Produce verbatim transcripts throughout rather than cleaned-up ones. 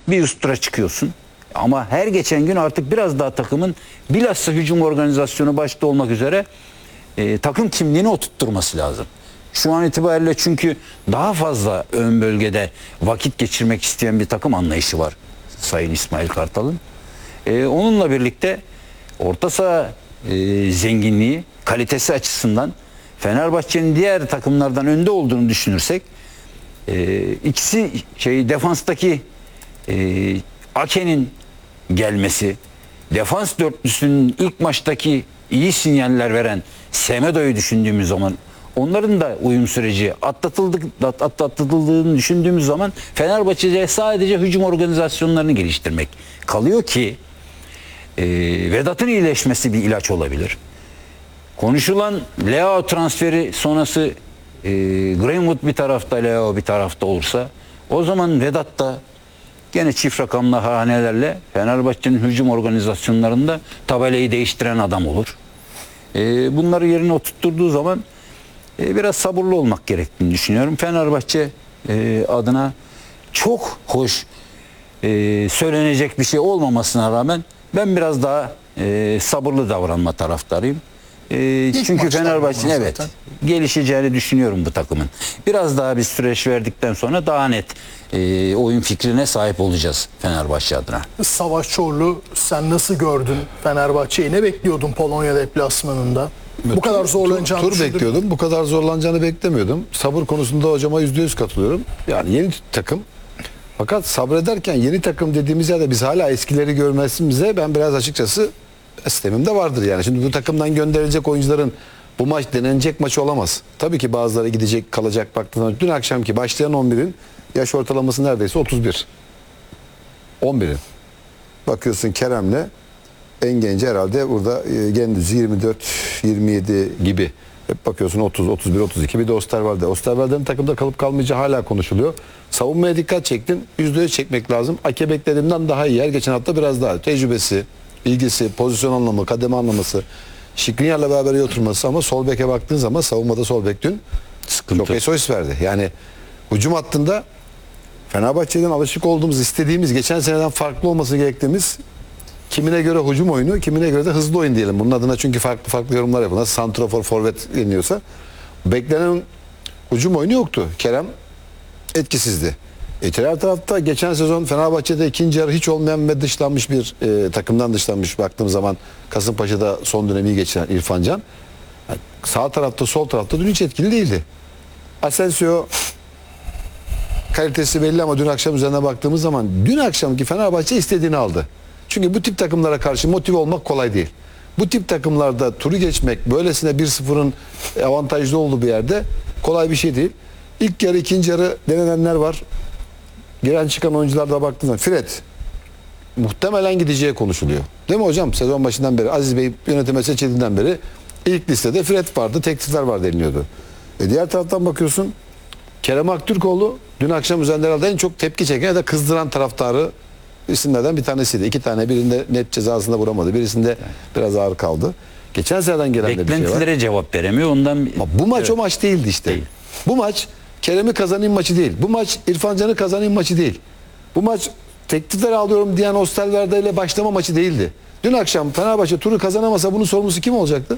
bir üst tura çıkıyorsun. Ama her geçen gün artık biraz daha takımın bilhassa hücum organizasyonu başta olmak üzere e, takım kimliğini oturtturması lazım. Şu an itibariyle çünkü daha fazla ön bölgede vakit geçirmek isteyen bir takım anlayışı var Sayın İsmail Kartal'ın. E, onunla birlikte orta saha e, zenginliği, kalitesi açısından Fenerbahçe'nin diğer takımlardan önde olduğunu düşünürsek e, ikisi şey defanstaki e, Ake'nin gelmesi, defans dörtlüsünün ilk maçtaki iyi sinyaller veren Semedo'yu düşündüğümüz zaman, onların da uyum süreci atlatıldık, atlatıldığını düşündüğümüz zaman Fenerbahçe'de sadece hücum organizasyonlarını geliştirmek kalıyor ki e, Vedat'ın iyileşmesi bir ilaç olabilir. Konuşulan Leao transferi sonrası e, Greenwood bir tarafta, Leao bir tarafta olursa o zaman Vedat da gene çift rakamlı hanelerle Fenerbahçe'nin hücum organizasyonlarında tabelayı değiştiren adam olur. E, bunları yerine oturtturduğu zaman e, biraz sabırlı olmak gerektiğini düşünüyorum. Fenerbahçe e, adına çok hoş e, söylenecek bir şey olmamasına rağmen ben biraz daha e, sabırlı davranma taraftarıyım. E, çünkü Fenerbahçe evet gelişeceğini düşünüyorum bu takımın. Biraz daha bir süreç verdikten sonra daha net e, oyun fikrine sahip olacağız Fenerbahçe adına. Savaş Çorlu, sen nasıl gördün Fenerbahçe'yi? Ne bekliyordun Polonya deplasmanında? Bu kadar zorlanacağını tur, tur düşündün mü? bekliyordum. Bu kadar zorlanacağını beklemiyordum. Sabır konusunda hocama yüzde yüz katılıyorum. Yani yeni takım. Fakat sabrederken yeni takım dediğimiz yerde biz hala eskileri görmezimize ben biraz açıkçası sistemimde vardır yani. Şimdi bu takımdan gönderilecek oyuncuların bu maç denenecek maç olamaz. Tabii ki bazıları gidecek, kalacak baktığında. Dün akşamki başlayan on birin yaş ortalaması neredeyse otuz bir. on birin. Bakıyorsun Kerem'le en genci herhalde burada e, Gendüzü yirmi dört yirmi yedi gibi. Hep bakıyorsun otuz, otuz bir, otuz iki. Bir de Osterwalde. Osterwalde'nin takımda kalıp kalmayacağı hala konuşuluyor. Savunmaya dikkat çektin. yüzde yüz çekmek lazım. Ake beklediğimden daha iyi. Her geçen hafta biraz daha. Tecrübesi, bilgisi, pozisyon anlamı, kademe anlaması, Şikrinyar'la beraber iyi oturması ama sol beke baktığın zaman savunmada sol bek dün Sıkıntı. çok S O S verdi. Yani hücum hattında Fenerbahçe'den alışık olduğumuz, istediğimiz, geçen seneden farklı olması gerektiğimiz kimine göre hücum oyunu, kimine göre de hızlı oyun diyelim. Bunun adına çünkü farklı farklı yorumlar yapılır. Santrafor, forvet deniliyorsa. Beklenen hücum oyunu yoktu. Kerem etkisizdi. E, diğer tarafta geçen sezon Fenerbahçe'de ikinci yarı hiç olmayan ve dışlanmış bir e, takımdan dışlanmış baktığım zaman Kasımpaşa'da son dönemi geçiren İrfan Can. Yani sağ tarafta, sol tarafta dün hiç etkili değildi. Asensio kalitesi belli ama dün akşam üzerine baktığımız zaman dün akşamki Fenerbahçe istediğini aldı. Çünkü bu tip takımlara karşı motive olmak kolay değil. Bu tip takımlarda turu geçmek, böylesine bir sıfırın avantajlı olduğu bir yerde kolay bir şey değil. İlk yarı, ikinci yarı denenenler var. Giren çıkan oyuncularda baktığında Fred muhtemelen gideceği konuşuluyor. Değil mi hocam? Sezon başından beri Aziz Bey yönetime seçildiğinden beri ilk listede Fred vardı, teklifler var deniliyordu. E diğer taraftan bakıyorsun Kerem Aktürkoğlu dün akşam üzerinde herhalde en çok tepki çeken ya da kızdıran taraftarı isimlerden bir tanesiydi. İki tane, birinde net cezasında vuramadı. Birisinde biraz ağır kaldı. Geçen seneden gelen de bir şey var. Beklentilere cevap veremiyor. Ondan Ama bu maç evet. o maç değildi işte. Değil. Bu maç Kerem'i kazanayım maçı değil. Bu maç İrfan Can'ı kazanayım maçı değil. Bu maç teklifler alıyorum diyen Osterwalde ile başlama maçı değildi. Dün akşam Fenerbahçe turu kazanamasa bunun sorumlusu kim olacaktı?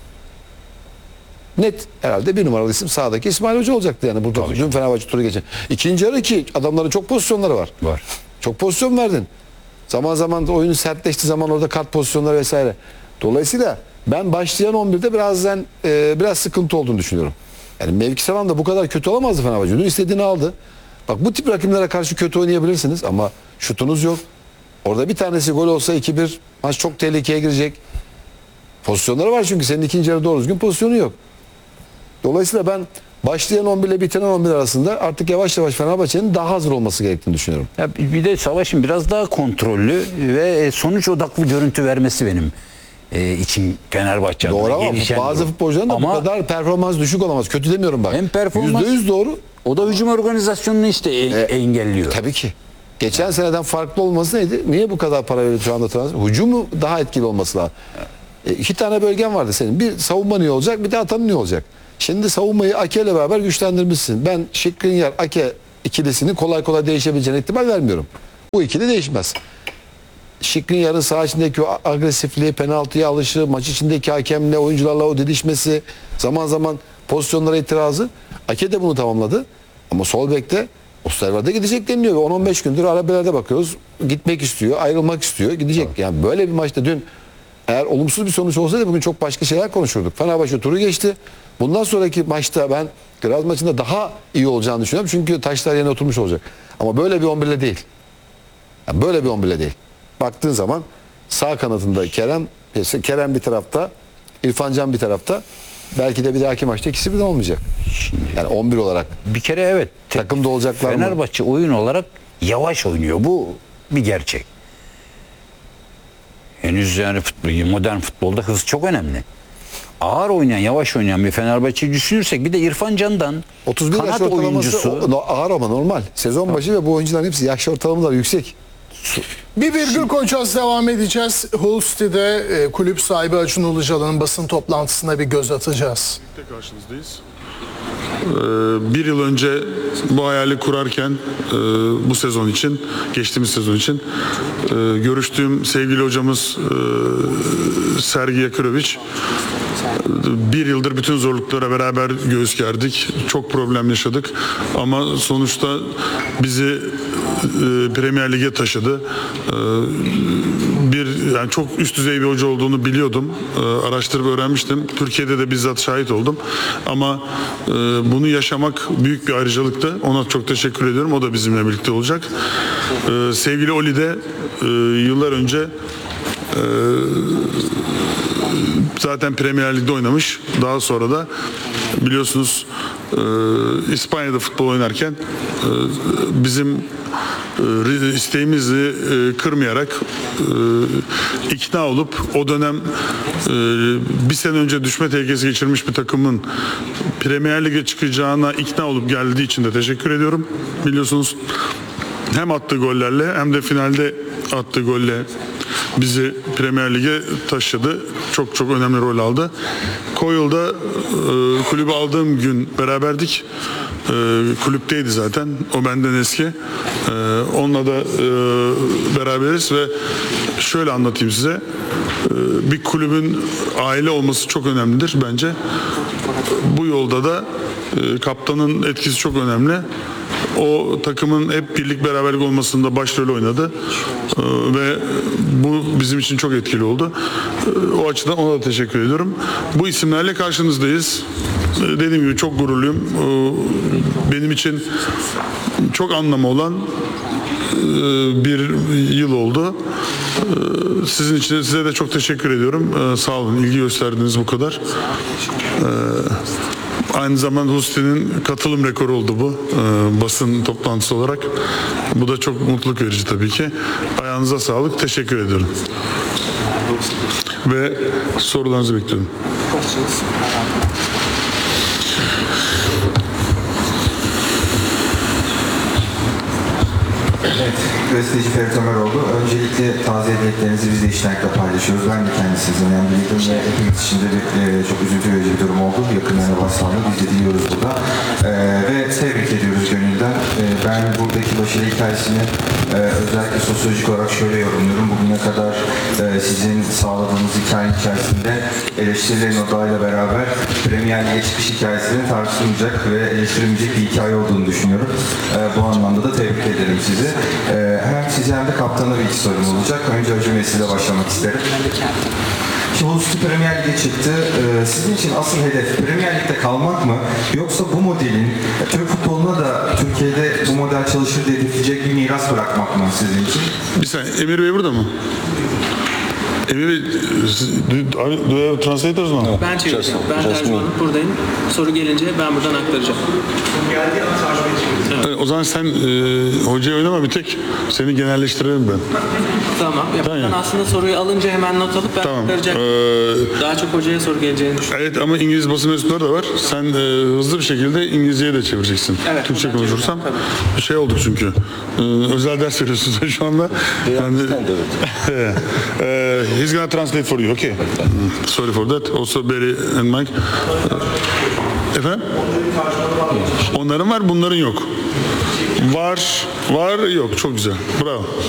Net herhalde bir numaralı isim sahadaki İsmail Hoca olacaktı yani burada. Tabii. Dün Fenerbahçe turu geçen. İkinci yarı ki adamların çok pozisyonları var. Var. Çok pozisyon verdin. Zaman zaman da oyunun sertleştiği zaman orada kart pozisyonları vesaire. Dolayısıyla ben başlayan on birde birazdan e, biraz sıkıntı olduğunu düşünüyorum. Yani mevkisel anlamda bu kadar kötü olamazdı Fenerbahçe. Dün istediğini aldı. Bak bu tip rakimlere karşı kötü oynayabilirsiniz ama şutunuz yok. Orada bir tanesi gol olsa iki bir maç çok tehlikeye girecek. Pozisyonları var çünkü senin ikinci yarı doğru düzgün pozisyonu yok. Dolayısıyla ben başlayan on bir ile bitiren on bir arasında artık yavaş yavaş Fenerbahçe'nin daha hazır olması gerektiğini düşünüyorum. Ya bir de Savaş'ın biraz daha kontrollü ve sonuç odaklı görüntü vermesi benim e, için Fenerbahçe adına Doğru ama gelişen bazı durum. futbolcuların da Ama bu kadar performans düşük olamaz. Kötü demiyorum bak. hem performans- yüzde yüz doğru. o da hücum organizasyonunu işte e- E, engelliyor. Tabii ki. Geçen seneden farklı olması neydi? Niye bu kadar para verildi şu anda transfer? Hücumu daha etkili olması lazım. E, iki tane bölgen vardı senin. Bir savunma iyi olacak, bir de atanın iyi olacak. Şimdi savunmayı Ake ile beraber güçlendirmişsin. Ben Şikrinyar Ake ikilisinin kolay kolay değişebileceğine ihtimal vermiyorum. Bu ikili değişmez. Şikrin saha içindeki o agresifliği, penaltıya alışı, maç içindeki hakemle, oyuncularla o didişmesi, zaman zaman pozisyonlara itirazı. Ake de bunu tamamladı. Ama sol bekte Osterwald'e gidecek deniliyor ve on on beş gündür arabelerde bakıyoruz. Gitmek istiyor, ayrılmak istiyor, gidecek. Yani böyle bir maçta dün eğer olumsuz bir sonuç olsaydı bugün çok başka şeyler konuşurduk. Fenerbahçe turu geçti. Bundan sonraki maçta ben Graz maçında daha iyi olacağını düşünüyorum. Çünkü taşlar yerine oturmuş olacak. Ama böyle bir on birle değil. Yani böyle bir on birle değil. Baktığın zaman sağ kanatında Kerem, Kerem bir tarafta, İrfan Can bir tarafta. Belki de bir dahaki maçta ikisi birden olmayacak. Yani on bir olarak. Bir kere evet. Takımda olacaklar mı? Fenerbahçe oyun olarak yavaş oynuyor. Bu bir gerçek. Henüz yani futbol, modern futbolda hız çok önemli. Ağır oynayan, yavaş oynayan bir Fenerbahçe'yi düşünürsek bir de İrfan Can'dan otuz bir yaş kanat ortalaması oyuncusu o- o- ağır ama normal. Sezon başı ve bu oyuncuların hepsi yaş ortalamaları yüksek. Bir virgül koyacağız, devam edeceğiz. Hull City'de e, kulüp sahibi Acun Ilıcalı'nın basın toplantısına bir göz atacağız. Karşınızdayız. Ee, bir yıl önce bu hayali kurarken e, bu sezon için, geçtiğimiz sezon için e, görüştüğüm sevgili hocamız e, Sergi Yakirovic, bir yıldır bütün zorluklara beraber göğüs gerdik. Çok problem yaşadık. Ama sonuçta bizi e, Premier Lig'e taşıdı. E, bir yani çok üst düzey bir hoca olduğunu biliyordum. E, araştırıp öğrenmiştim. Türkiye'de de bizzat şahit oldum. Ama e, bunu yaşamak büyük bir ayrıcalıktı. Ona çok teşekkür ediyorum. O da bizimle birlikte olacak. E, sevgili Oli de e, yıllar önce e, zaten Premier Lig'de oynamış. Daha sonra da biliyorsunuz e, İspanya'da futbol oynarken e, bizim e, isteğimizi e, kırmayarak e, ikna olup o dönem e, bir sene önce düşme tehlikesi geçirmiş bir takımın Premier Lig'e çıkacağına ikna olup geldiği için de teşekkür ediyorum. Biliyorsunuz hem attığı gollerle hem de finalde attığı golle bizi Premier Lig'e taşıdı. Çok çok önemli rol aldı. Koyul'da e, kulübü aldığım gün beraberdik. E, kulüpteydi zaten. O benden eski. E, onunla da e, beraberiz ve şöyle anlatayım size. E, bir kulübün aile olması çok önemlidir bence. Bu yolda da e, kaptanın etkisi çok önemli. O takımın hep birlik beraberlik olmasında başrol oynadı ee, ve bu bizim için çok etkili oldu. Ee, o açıdan ona da teşekkür ediyorum. Bu isimlerle karşınızdayız. Ee, dediğim gibi çok gururluyum. Ee, benim için çok anlamı olan e, bir yıl oldu. Ee, sizin için size de çok teşekkür ediyorum. Ee, sağ olun, ilgi gösterdiniz bu kadar. Ee, Aynı zamanda Husti'nin katılım rekoru oldu bu e, basın toplantısı olarak. Bu da çok mutluluk verici tabii ki. Ayağınıza sağlık. Teşekkür ediyorum. Ve sorularınızı bekliyorum. Evet, gazeteci Ferit Ömeroğlu. Öncelikle taze hediyetlerinizi biz de iştenlikle paylaşıyoruz. Ben de kendisizden yani bildim ve hepimiz için de bir, e, çok üzüntü verici bir durum oldu. Yakınlarına başlandı. Biz de diliyoruz burada. E, ve tebrik ediyoruz gönülden. E, ben buradaki başarı hikayesini e, özellikle sosyolojik olarak şöyle yorumluyorum. Bugüne kadar e, sizin sağladığınız hikaye içerisinde eleştirilerin odağıyla beraber Premier Lig'e çıkış hikayesinin tartışılmayacak ve eleştirilmeyecek bir hikaye olduğunu düşünüyorum. E, bu anlamda da tebrik ederim sizi. Ee, hem size hem de kaptana bir iki sorum olacak. Önce Hacı Mesih'le başlamak isterim. Şimdi Hull City Premier Lig'e çıktı. Ee, sizin için asıl hedef Premier Lig'de kalmak mı? Yoksa bu modelin Türk futboluna da Türkiye'de bu model çalışır diye düşünecek bir miras bırakmak mı sizin için? Bir saniye. Emir Bey burada mı? Emir Bey, do, do you have translators mı? Ben çevireceğim. Ben tercümanım. Buradayım. Soru gelince ben buradan aktaracağım. Evet, o zaman sen e, hocayı oynama bir tek. Seni genelleştirelim ben. Tamam. Ya Tamam. ben aslında soruyu alınca hemen not alıp ben Tamam. aktaracağım. Ee, Daha çok hocaya soru geleceğini düşünüyorum. evet ama İngiliz basın mensupları da var. Sen e, hızlı bir şekilde İngilizceye de çevireceksin. Evet, Türkçe buradan konuşursam. çevireceğim, Bir şey olduk çünkü. Ee, özel ders veriyorsun sen şu anda. Yani, e, he's gonna translate for you. Okay. Sorry for that. Also Barry and Mike. Efendim? Onların var, bunların yok. Var, var, yok. Çok güzel. Bravo.